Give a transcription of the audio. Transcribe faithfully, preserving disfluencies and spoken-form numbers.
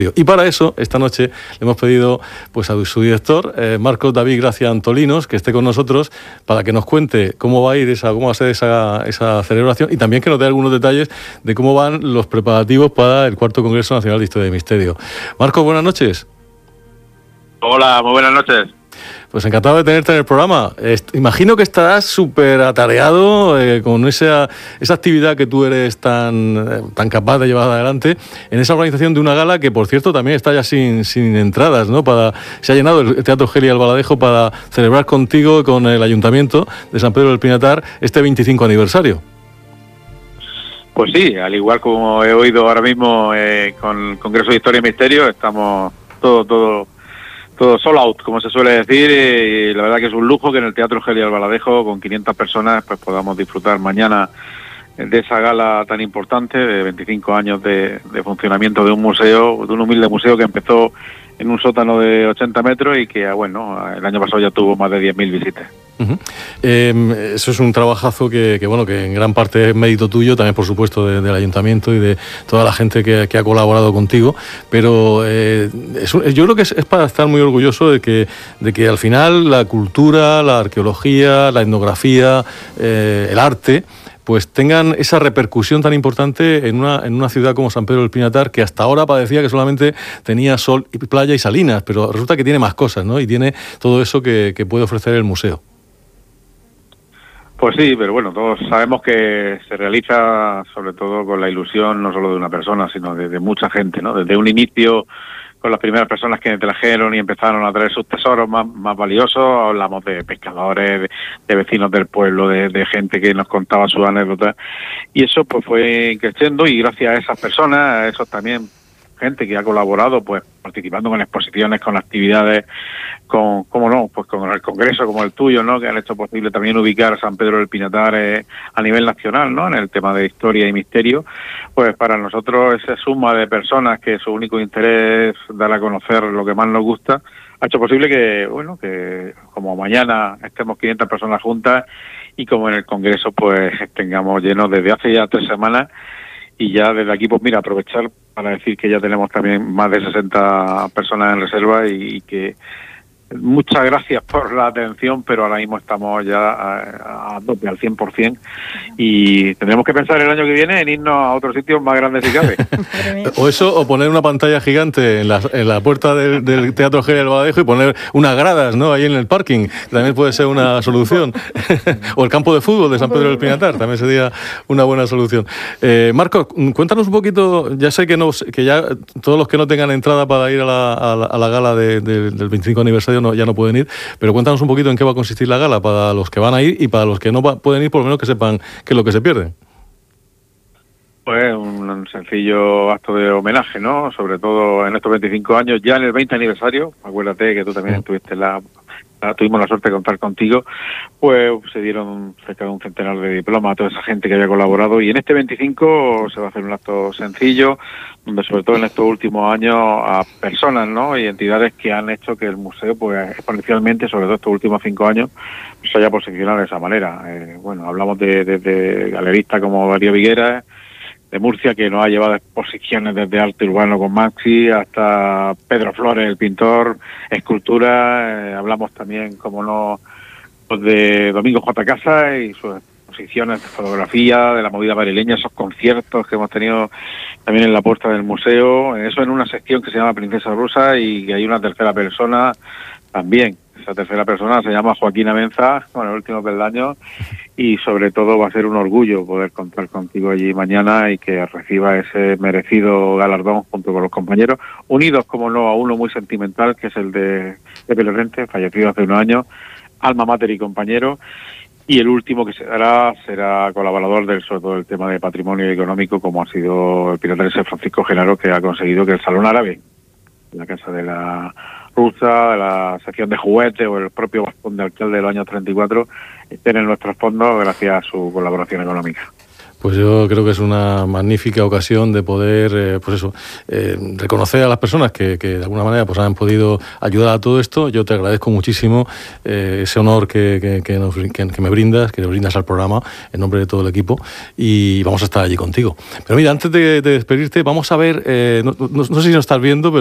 Y para eso, esta noche, le hemos pedido pues, a su director, eh, Marcos David Gracia Antolinos, que esté con nosotros para que nos cuente cómo va a ir esa, cómo va a ser esa, esa celebración y también que nos dé algunos detalles de cómo van los preparativos para el cuarto Congreso Nacional de Historia y Misterio. Marcos, buenas noches. Hola, muy buenas noches. Pues encantado de tenerte en el programa. Est- imagino que estarás súper atareado eh, con esa, esa actividad que tú eres tan, eh, tan capaz de llevar adelante en esa organización de una gala que, por cierto, también está ya sin, sin entradas, ¿no? Para, se ha llenado el Teatro Geli Albaladejo para celebrar contigo y con el Ayuntamiento de San Pedro del Pinatar este veinticinco aniversario. Pues sí, al igual como he oído ahora mismo eh, con el Congreso de Historia y Misterio, estamos todo, todo... todo sold out, como se suele decir, y la verdad que es un lujo que en el Teatro Geli Albaladejo, con quinientas personas, pues podamos disfrutar mañana de esa gala tan importante, de veinticinco años de, de funcionamiento de un museo, de un humilde museo que empezó en un sótano de ochenta metros y que, bueno, el año pasado ya tuvo más de diez mil visitas. Uh-huh. Eh, eso es un trabajazo que, que, bueno, que en gran parte es mérito tuyo, también por supuesto de, del Ayuntamiento y de toda la gente que, que ha colaborado contigo, pero eh, es, yo creo que es, es para estar muy orgulloso de que, de que al final la cultura, la arqueología, la etnografía, eh, el arte, pues tengan esa repercusión tan importante en una, en una ciudad como San Pedro del Pinatar, que hasta ahora parecía que solamente tenía sol, y playa y salinas, pero resulta que tiene más cosas, ¿no? Y tiene todo eso que, que puede ofrecer el museo. Pues sí, pero bueno, todos sabemos que se realiza sobre todo con la ilusión no solo de una persona, sino de, de mucha gente, ¿no? Desde un inicio, con las primeras personas que trajeron y empezaron a traer sus tesoros más, más valiosos, hablamos de pescadores, de, de vecinos del pueblo, de, de gente que nos contaba sus anécdotas, y eso pues fue creciendo, y gracias a esas personas, a esos también gente que ha colaborado, pues participando con exposiciones, con actividades, con, cómo no, pues con el congreso como el tuyo, ¿no? Que han hecho posible también ubicar a San Pedro del Pinatar eh, a nivel nacional, ¿no? En el tema de historia y misterio, pues para nosotros esa suma de personas que su único interés es dar a conocer lo que más nos gusta, ha hecho posible que, bueno, que como mañana estemos quinientas personas juntas y como en el congreso pues tengamos llenos desde hace ya tres semanas. Y ya desde aquí, pues mira, aprovechar para decir que ya tenemos también más de sesenta personas en reserva y, y que muchas gracias por la atención, pero ahora mismo estamos ya a, a tope, al cien por ciento, y tendremos que pensar el año que viene en irnos a otros sitios más grandes si cabe. O eso, o poner una pantalla gigante en la, en la puerta del, del Teatro Geli Albaladejo y poner unas gradas, ¿no? Ahí en el parking, también puede ser una solución. O el campo de fútbol de San Pedro del Pinatar, también sería una buena solución. Eh, Marcos, cuéntanos un poquito, ya sé que, no, que ya todos los que no tengan entrada para ir a la, a la, a la gala de, de, del veinticinco aniversario no, ya no pueden ir, pero cuéntanos un poquito en qué va a consistir la gala para los que van a ir y para los que no va, pueden ir, por lo menos que sepan qué es lo que se pierden. Pues un sencillo acto de homenaje, ¿no? Sobre todo en estos veinticinco años, ya en el veinte aniversario, acuérdate que tú también estuviste en la... tuvimos la suerte de contar contigo, pues se dieron cerca de un centenar de diplomas a toda esa gente que había colaborado, y en este veinticinco se va a hacer un acto sencillo, donde sobre todo en estos últimos años a personas, ¿no? Y entidades que han hecho que el museo, pues exponencialmente, sobre todo estos últimos cinco años, se haya posicionado de esa manera. Eh, bueno, hablamos de, de, de galeristas como Darío Viguera, de Murcia, que nos ha llevado exposiciones desde arte urbano con Maxi hasta Pedro Flores, el pintor, escultura. Eh, hablamos también, como no, pues de Domingo J. Casa y sus exposiciones de fotografía, de la movida madrileña, esos conciertos que hemos tenido también en la puerta del museo. Eso en una sección que se llama Princesa Rusa, y que hay una tercera persona también. Esa tercera persona se llama Joaquín Amenza, con el último peldaño, y sobre todo va a ser un orgullo poder contar contigo allí mañana y que reciba ese merecido galardón junto con los compañeros, unidos, como no, a uno muy sentimental, que es el de Pepe Lorente, fallecido hace unos años, alma mater y compañero, y el último que se dará será colaborador del, sobre todo, el tema de patrimonio económico, como ha sido el piratarense Francisco Genaro, que ha conseguido que el Salón Árabe, la Casa de la Rusa, de la sección de juguetes o el propio bastón de alcalde de los años treinta y cuatro estén en nuestros fondos gracias a su colaboración económica. Pues yo creo que es una magnífica ocasión de poder, eh, pues eso, eh, reconocer a las personas que, que de alguna manera pues han podido ayudar a todo esto. Yo te agradezco muchísimo eh, ese honor que, que, que, nos, que, que me brindas, que le brindas al programa en nombre de todo el equipo, y vamos a estar allí contigo. Pero mira, antes de, de despedirte, vamos a ver, eh, no, no, no sé si nos estás viendo, pero